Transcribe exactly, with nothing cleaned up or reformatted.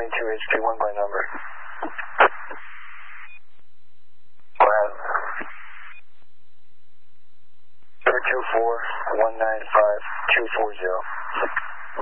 twenty-two H P one by number. Wow. seven two four, one nine five, two four zero.